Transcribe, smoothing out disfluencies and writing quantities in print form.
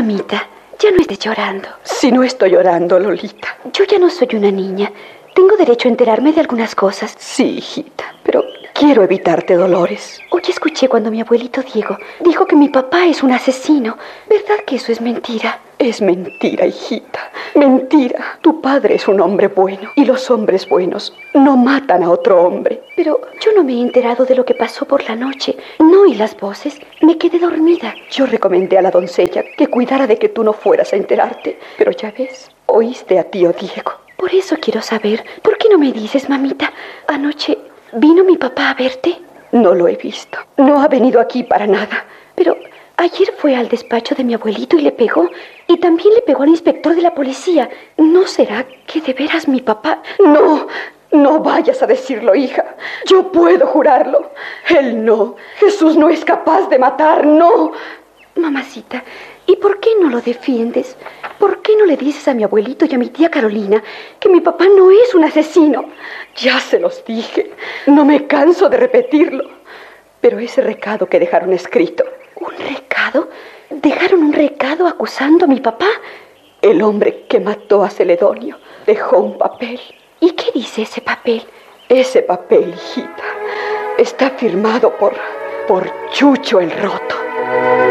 Mamita, ya no estés llorando. Si no estoy llorando, Lolita. Yo ya no soy una niña. Tengo derecho a enterarme de algunas cosas. Sí, hijita, pero quiero evitarte dolores. Hoy escuché cuando mi abuelito Diego dijo que mi papá es un asesino. ¿Verdad que eso es mentira? Es mentira, hijita. Mentira. Tu padre es un hombre bueno y los hombres buenos no matan a otro hombre. Pero yo no me he enterado de lo que pasó por la noche. No oí las voces. Me quedé dormida. Yo recomendé a la doncella que cuidara de que tú no fueras a enterarte. Pero ya ves, oíste a tío Diego. Por eso quiero saber, ¿por qué no me dices, mamita? Anoche, ¿vino mi papá a verte? No lo he visto. No ha venido aquí para nada. Pero ayer fue al despacho de mi abuelito y le pegó. Y también le pegó al inspector de la policía. ¿No será que de veras mi papá...? No, no vayas a decirlo, hija. Yo puedo jurarlo. Él no. Jesús no es capaz de matar, no. Mamacita, ¿y por qué no lo defiendes? ¿Por qué no le dices a mi abuelito y a mi tía Carolina que mi papá no es un asesino? Ya se los dije. No me canso de repetirlo. Pero ese recado que dejaron escrito... ¿Un recado? ¿Dejaron un recado acusando a mi papá? El hombre que mató a Celedonio dejó un papel. ¿Y qué dice ese papel? Ese papel, hijita, está firmado por Chucho el Roto.